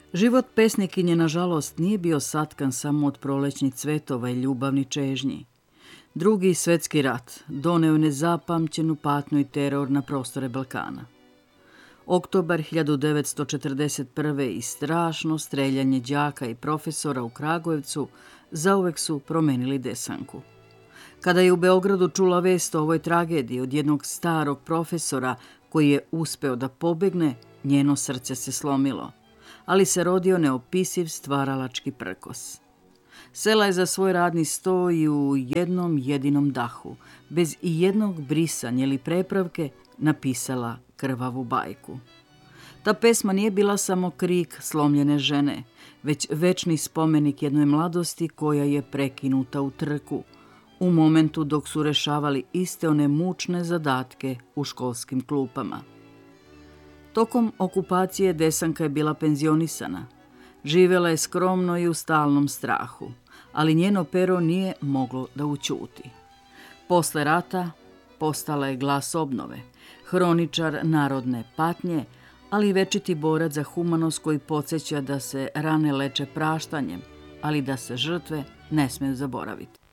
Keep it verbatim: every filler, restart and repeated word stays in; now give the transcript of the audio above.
Život pesnikinje, nažalost, nije bio satkan samo od prolećnih cvetova i ljubavni čežnji. Drugi svjetski rat doneo nezapamćenu patnju i teror na prostore Balkana. Oktobar hiljadu devetsto četrdeset prve i strašno streljanje đaka i profesora u Kragujevcu zauvek su promenili Desanku. Kada je u Beogradu čula vest o ovoj tragediji od jednog starog profesora koji je uspeo da pobegne, njeno srce se slomilo, ali se rodio neopisiv stvaralački prkos. Sela je za svoj radni sto i u jednom jedinom dahu, bez i jednog brisanja ili prepravke, napisala krvavu bajku. Ta pesma nije bila samo krik slomljene žene, već večni spomenik jednoj mladosti koja je prekinuta u trku, u momentu dok su rešavali iste one mučne zadatke u školskim klupama. Tokom okupacije Desanka je bila penzionisana. Živela je skromno i u stalnom strahu, ali njeno pero nije moglo da ućuti. Posle rata postala je glas obnove, hroničar narodne patnje, ali i večiti borac za humanost koji podsjeća da se rane leče praštanjem, ali da se žrtve ne smeju zaboraviti.